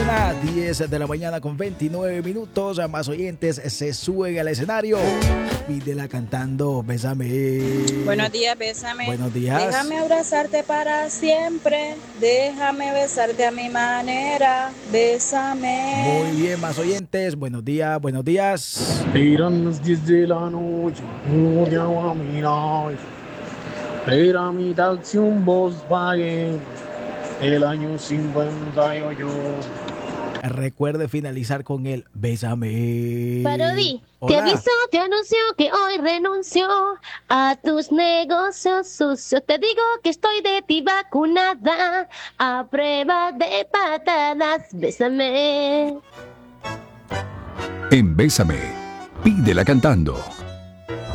mañana, 10 de la mañana con 29 minutos. A más oyentes se suben al escenario. Pídela cantando Bésame. Buenos días, bésame. Buenos días. Déjame abrazarte para siempre. Déjame besarte a mi manera. Bésame. Muy bien, más oyentes. Buenos días, buenos días. Eran las 10 de la noche, no odiaba mirar. Era mi taxi un Volkswagen, el año 58. Recuerde finalizar con el Bésame. Parodi, te Hola. aviso, te anuncio que hoy renuncio a tus negocios sucios. Te digo que estoy de ti vacunada a prueba de patadas. Bésame. En Bésame, pídela cantando.